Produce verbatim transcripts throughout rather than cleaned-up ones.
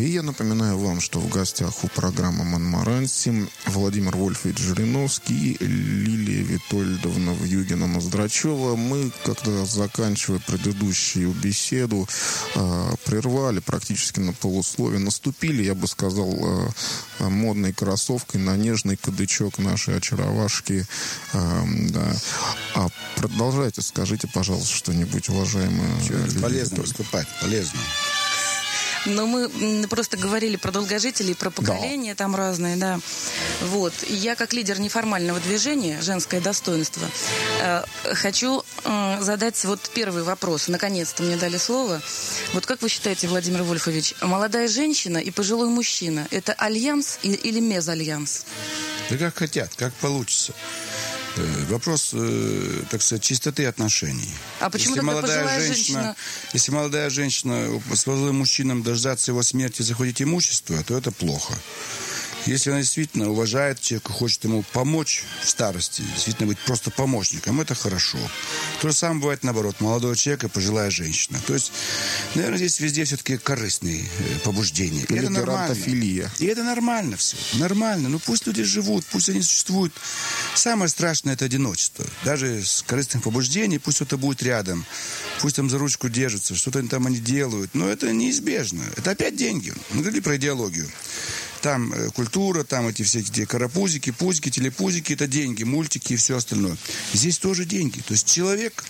я напоминаю вам, что в гостях у программы «Монмаранси» Владимир Вольфович Жириновский и Лилия Витольдовна Вьюгина-Ноздрачева. Мы, когда заканчивая предыдущую беседу, прервали практически на полусловие. Наступили, я бы сказал, модной кроссовкой на нежный кадычок нашей очаровашки. Да. А продолжайте, скажите, пожалуйста, что-нибудь, уважаемые. Полезно выступать, полезно. Но мы просто говорили про долгожителей, про поколения, да. Там разные, да. Вот. И я, как лидер неформального движения «Женское достоинство», э, хочу э, задать вот первый вопрос. Наконец-то мне дали слово. Вот как вы считаете, Владимир Вольфович, молодая женщина и пожилой мужчина – это альянс или мезальянс? Да как хотят, как получится. Вопрос, так сказать, чистоты отношений. А почему если тогда молодая пожилая женщина, женщина... Если молодая женщина с пожилым мужчиной дождаться его смерти и захватить имущество, то это плохо. Если она действительно уважает человека, хочет ему помочь в старости, действительно быть просто помощником, это хорошо. То же самое бывает наоборот. Молодой человек и пожилая женщина. То есть, наверное, здесь везде все-таки корыстные побуждения. И это нормально. И это нормально все. Нормально. Ну пусть люди живут, пусть они существуют. Самое страшное – это одиночество. Даже с корыстным побуждением, пусть кто-то будет рядом. Пусть там за ручку держатся, что-то там они делают. Но это неизбежно. Это опять деньги. Мы говорили про идеологию. Там э, культура, там эти все эти карапузики, пузики, телепузики, это деньги, мультики и все остальное. Здесь тоже деньги. То есть человек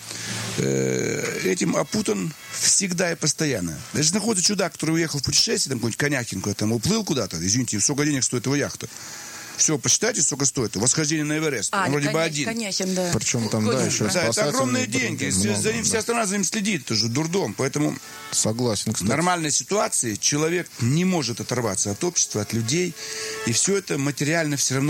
э, этим опутан всегда и постоянно. Даже находится чудак, который уехал в путешествие, там какой-нибудь Конякин куда-то, там уплыл куда-то, извините, сколько денег стоит его яхта. Все, посчитайте, сколько стоит. Восхождение на Эверест. А, он вроде коня, бы один. Конячен, да. Причем там, да, еще да, это огромные деньги. Много, за ним да. вся страна за ним следит. Это же дурдом. Поэтому согласен, кстати. В нормальной ситуации человек не может оторваться от общества, от людей. И все это материально все равно